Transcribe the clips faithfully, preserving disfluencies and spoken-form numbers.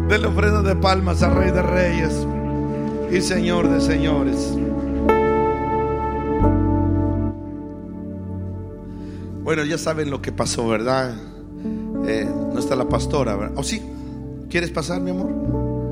Denle ofrenda de palmas al Rey de Reyes y Señor de Señores. Bueno, ya saben lo que pasó, ¿verdad? Eh, no está la pastora, ¿verdad? ¿O sí? ¿Quieres pasar, mi amor?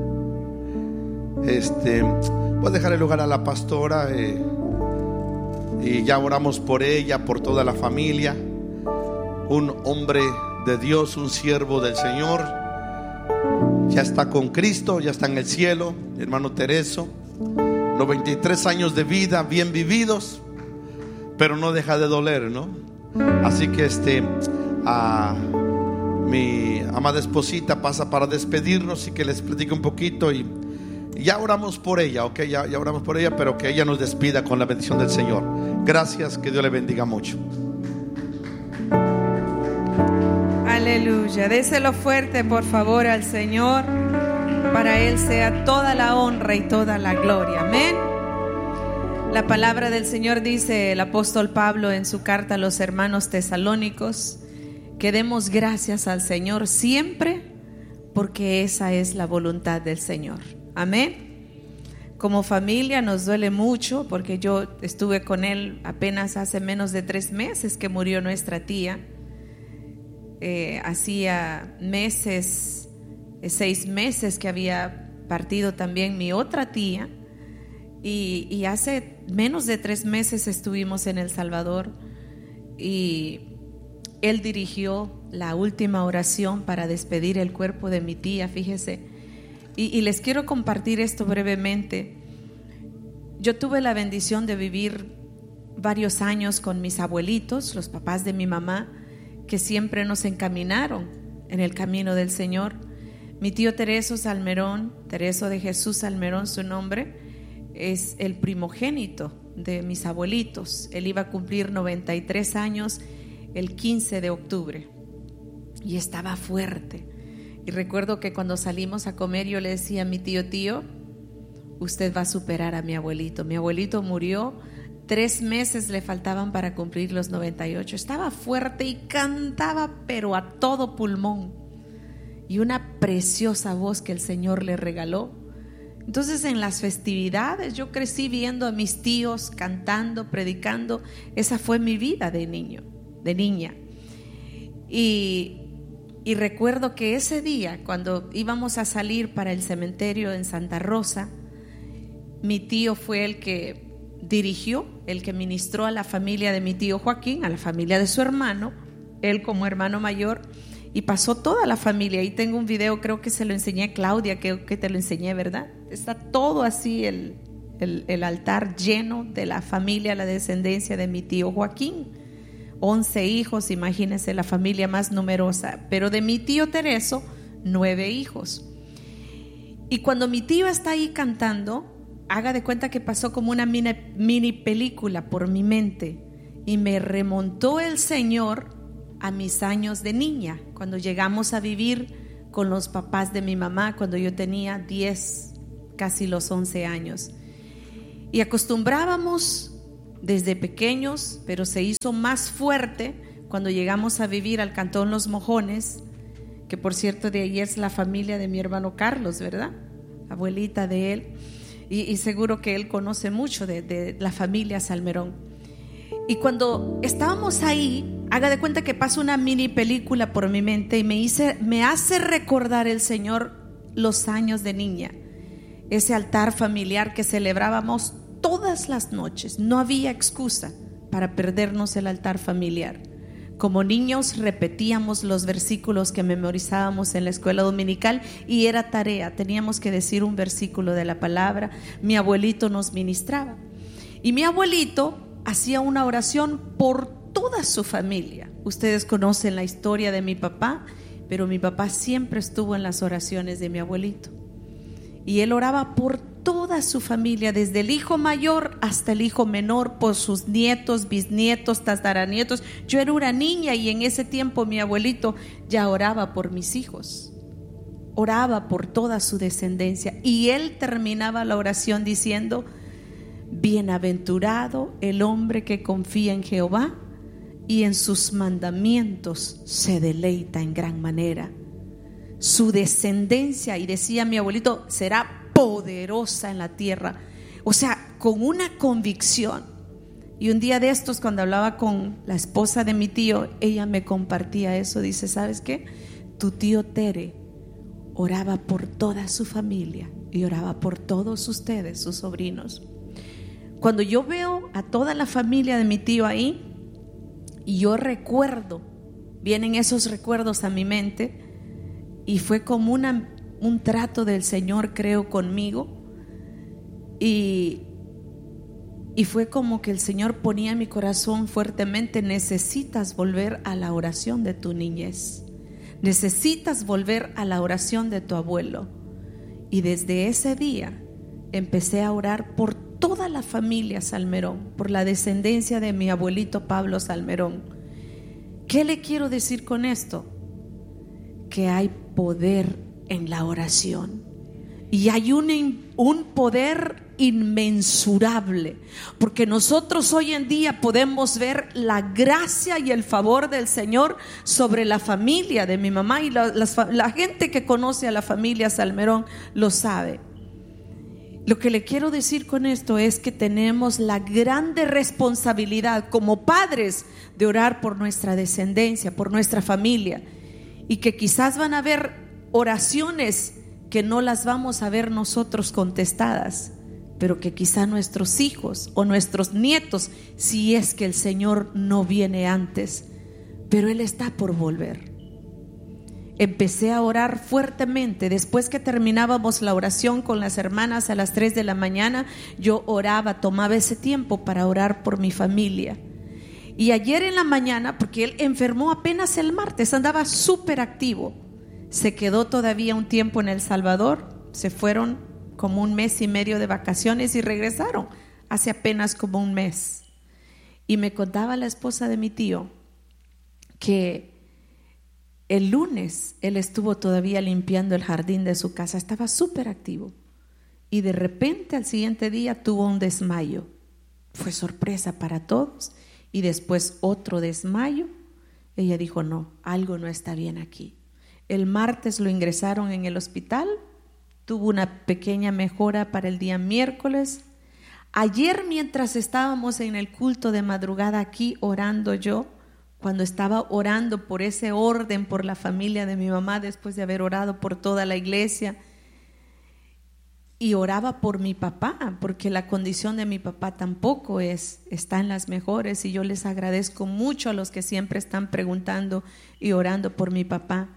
Este, voy a dejar el lugar a la pastora, eh, y ya oramos por ella, por toda la familia. Un hombre de Dios, un siervo del Señor, ya está con Cristo, ya está en el cielo, hermano Tereso. noventa y tres años de vida bien vividos, pero no deja de doler, ¿no? Así que este a mi amada esposita pasa para despedirnos y que les platique un poquito, y ya oramos por ella, ok, ya, ya oramos por ella, pero que ella nos despida con la bendición del Señor. Gracias, que Dios le bendiga mucho. Aleluya, déselo fuerte por favor al Señor. Para Él sea toda la honra y toda la gloria, amén. La palabra del Señor dice el apóstol Pablo en su carta a los hermanos tesalónicos, que demos gracias al Señor siempre, porque esa es la voluntad del Señor, amén. Como familia nos duele mucho, porque yo estuve con él apenas hace menos de tres meses que murió nuestra tía. Eh, hacía meses, eh, seis meses que había partido también mi otra tía, y, y hace menos de tres meses estuvimos en El Salvador y él dirigió la última oración para despedir el cuerpo de mi tía, fíjese. Y, y les quiero compartir esto brevemente. Yo tuve la bendición de vivir varios años con mis abuelitos, los papás de mi mamá, que siempre nos encaminaron en el camino del Señor. Mi tío Tereso Salmerón, Tereso de Jesús Salmerón su nombre, es el primogénito de mis abuelitos. Él iba a cumplir noventa y tres años el quince de octubre y estaba fuerte. Y recuerdo que cuando salimos a comer yo le decía a mi tío, tío, usted va a superar a mi abuelito. Mi abuelito murió, tres meses le faltaban para cumplir los noventa y ocho. Estaba fuerte y cantaba pero a todo pulmón, y una preciosa voz que el Señor le regaló. Entonces en las festividades yo crecí viendo a mis tíos cantando, predicando. Esa fue mi vida de niño, de niña. Y, y recuerdo que ese día, cuando íbamos a salir para el cementerio en Santa Rosa, mi tío fue el que dirigió, el que ministró a la familia de mi tío Joaquín, a la familia de su hermano, él como hermano mayor, y pasó toda la familia. Ahí tengo un video, creo que se lo enseñé a Claudia, que, que te lo enseñé, ¿verdad? Está todo así, el, el, el altar lleno de la familia, la descendencia de mi tío Joaquín. Once hijos, imagínense, la familia más numerosa. Pero de mi tío Tereso, nueve hijos. Y cuando mi tío está ahí cantando, haga de cuenta que pasó como una mini, mini película por mi mente, y me remontó el Señor a mis años de niña, cuando llegamos a vivir con los papás de mi mamá, cuando yo tenía diez, casi los once años. Y acostumbrábamos desde pequeños, pero se hizo más fuerte cuando llegamos a vivir al Cantón Los Mojones, que por cierto de ahí es la familia de mi hermano Carlos, ¿verdad? Abuelita de él. Y, y seguro que él conoce mucho de, de la familia Salmerón. Y cuando estábamos ahí, haga de cuenta que pasa una mini película por mi mente y me, hice, me hace recordar el Señor los años de niña. Ese altar familiar que celebrábamos todas las noches. No había excusa para perdernos el altar familiar. Como niños repetíamos los versículos que memorizábamos en la escuela dominical, y era tarea, teníamos que decir un versículo de la palabra. Mi abuelito nos ministraba, y mi abuelito hacía una oración por toda su familia. Ustedes conocen la historia de mi papá, pero mi papá siempre estuvo en las oraciones de mi abuelito, y él oraba por toda su familia, desde el hijo mayor hasta el hijo menor, por sus nietos, bisnietos, tataranietos. Yo era una niña y en ese tiempo mi abuelito ya oraba por mis hijos, oraba por toda su descendencia, y él terminaba la oración diciendo: bienaventurado el hombre que confía en Jehová y en sus mandamientos se deleita en gran manera. su descendencia, y decía mi abuelito, será poderosa en la tierra. O sea, con una convicción. Y un día de estos, cuando hablaba con la esposa de mi tío, ella me compartía eso. Dice, ¿sabes qué? Tu tío Tere oraba por toda su familia y oraba por todos ustedes, sus sobrinos. Cuando yo veo a toda la familia de mi tío ahí, y yo recuerdo, vienen esos recuerdos a mi mente, y fue como una, un trato del Señor, creo, conmigo, y, y fue como que el Señor ponía en mi corazón fuertemente: necesitas volver a la oración de tu niñez, necesitas volver a la oración de tu abuelo. Y desde ese día empecé a orar por toda la familia Salmerón, por la descendencia de mi abuelito Pablo Salmerón. ¿Qué le quiero decir con esto? Que hay poder en la oración, y hay un, un poder inmensurable, porque nosotros hoy en día podemos ver la gracia y el favor del Señor sobre la familia de mi mamá, y la, la, la gente que conoce a la familia Salmerón lo sabe. Lo que le quiero decir con esto es que tenemos la grande responsabilidad como padres de orar por nuestra descendencia, por nuestra familia, y que quizás van a haber oraciones que no las vamos a ver nosotros contestadas, pero que quizá nuestros hijos o nuestros nietos, si es que el Señor no viene antes, pero Él está por volver. Empecé a orar fuertemente. Después que terminábamos la oración con las hermanas a las tres de la mañana, yo oraba, tomaba ese tiempo para orar por mi familia. Y ayer en la mañana, porque él enfermó apenas el martes, andaba súper activo, se quedó todavía un tiempo en El Salvador, se fueron como un mes y medio de vacaciones y regresaron hace apenas como un mes. Y me contaba la esposa de mi tío que el lunes él estuvo todavía limpiando el jardín de su casa, estaba súper activo, y de repente al siguiente día tuvo un desmayo. Fue sorpresa para todos, y después otro desmayo. Ella dijo: no, algo no está bien aquí. El martes lo ingresaron en el hospital, tuvo una pequeña mejora para el día miércoles. Ayer, mientras estábamos en el culto de madrugada aquí orando yo, cuando estaba orando por ese orden, por la familia de mi mamá, después de haber orado por toda la iglesia, y oraba por mi papá, porque la condición de mi papá tampoco es, está en las mejores, y yo les agradezco mucho a los que siempre están preguntando y orando por mi papá.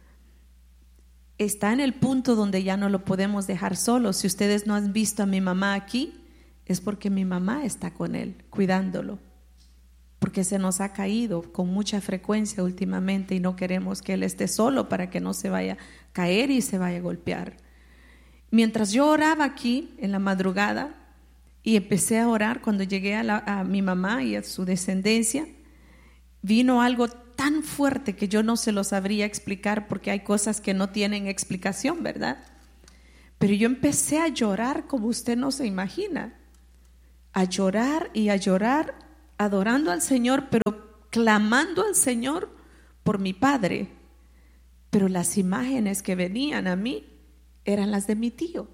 Está en el punto donde ya no lo podemos dejar solo. Si ustedes no han visto a mi mamá aquí, es porque mi mamá está con él, cuidándolo, porque se nos ha caído con mucha frecuencia últimamente y no queremos que él esté solo para que no se vaya a caer y se vaya a golpear. Mientras yo oraba aquí en la madrugada y empecé a orar, cuando llegué a, la, a mi mamá y a su descendencia, vino algo tan fuerte que yo no se lo sabría explicar, porque hay cosas que no tienen explicación, ¿verdad? Pero yo empecé a llorar como usted no se imagina, a llorar y a llorar, adorando al Señor, pero clamando al Señor por mi padre. Pero las imágenes que venían a mí eran las de mi tío.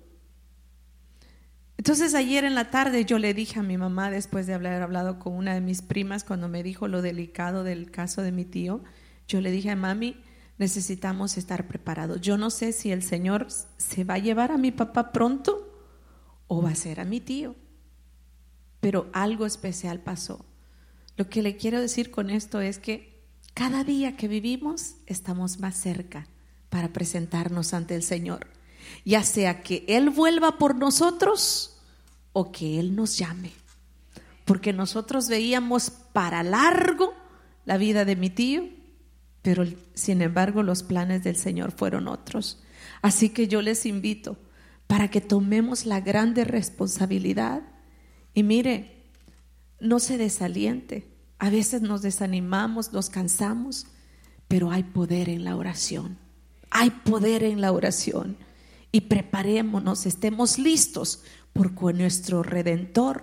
Entonces ayer en la tarde yo le dije a mi mamá, después de haber hablado con una de mis primas, cuando me dijo lo delicado del caso de mi tío, yo le dije: mami, necesitamos estar preparados. Yo no sé si el Señor se va a llevar a mi papá pronto o va a ser a mi tío, pero algo especial pasó. Lo que le quiero decir con esto es que cada día que vivimos estamos más cerca para presentarnos ante el Señor, ya sea que Él vuelva por nosotros o que Él nos llame, porque nosotros veíamos para largo la vida de mi tío, pero sin embargo los planes del Señor fueron otros. Así que yo les invito para que tomemos la grande responsabilidad. Y mire, no se desaliente. A veces nos desanimamos, nos cansamos, pero hay poder en la oración. Hay poder en la oración. Y preparémonos, estemos listos, porque nuestro Redentor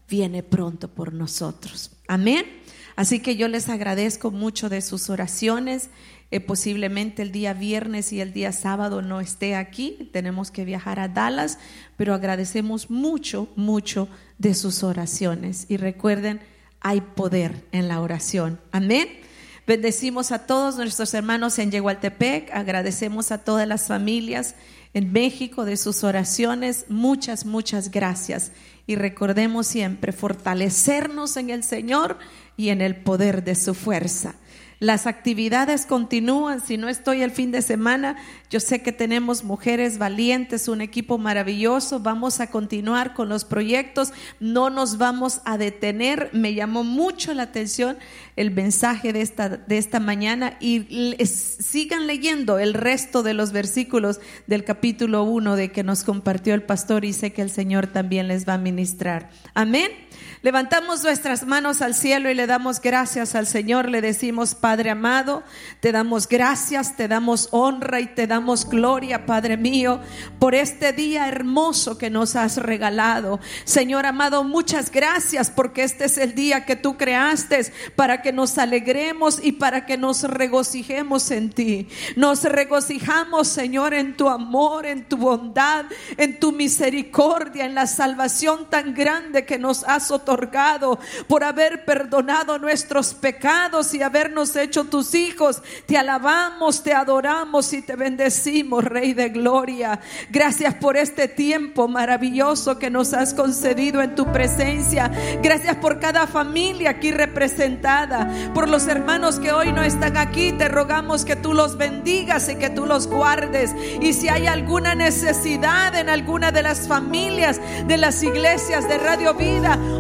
viene pronto por nosotros. Amén. Así que yo les agradezco mucho de sus oraciones. Eh, posiblemente el día viernes y el día sábado no esté aquí, tenemos que viajar a Dallas, pero agradecemos mucho, mucho de sus oraciones. Y recuerden, hay poder en la oración. Amén. Bendecimos a todos nuestros hermanos en Yehualtepec, agradecemos a todas las familias en México de sus oraciones. Muchas, muchas gracias. Y recordemos siempre fortalecernos en el Señor y en el poder de su fuerza. Las actividades continúan. Si no estoy el fin de semana, yo sé que tenemos mujeres valientes, un equipo maravilloso. Vamos a continuar con los proyectos, no nos vamos a detener. Me llamó mucho la atención el mensaje de esta, de esta mañana, y les, sigan leyendo el resto de los versículos del capítulo uno de que nos compartió el pastor, y sé que el Señor también les va a ministrar. Amén. Levantamos nuestras manos al cielo y le damos gracias al Señor. Le decimos: Padre amado, te damos gracias, te damos honra y te damos gloria, Padre mío, por este día hermoso que nos has regalado. Señor amado, muchas gracias, porque este es el día que tú creaste para que nos alegremos y para que nos regocijemos en ti. Nos regocijamos, Señor, en tu amor, en tu bondad, en tu misericordia, en la salvación tan grande que nos has otorgado, por haber perdonado nuestros pecados y habernos hecho tus hijos. Te alabamos, te adoramos y te bendecimos, Rey de Gloria. Gracias por este tiempo maravilloso que nos has concedido en tu presencia. Gracias por cada familia aquí representada, por los hermanos que hoy no están aquí. Te rogamos que tú los bendigas y que tú los guardes. Y si hay alguna necesidad en alguna de las familias de las iglesias de Radio Vida,